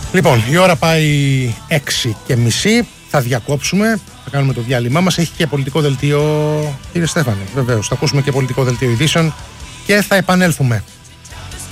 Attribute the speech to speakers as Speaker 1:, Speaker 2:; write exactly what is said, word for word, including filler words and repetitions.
Speaker 1: Λοιπόν, η ώρα πάει έξι και μισή. Θα διακόψουμε, θα κάνουμε το διάλειμμά μας. Έχει και πολιτικό δελτίο, κύριε Στέφανε, βεβαίως. Θα ακούσουμε και πολιτικό δελτίο ειδήσεων και θα επανέλθουμε.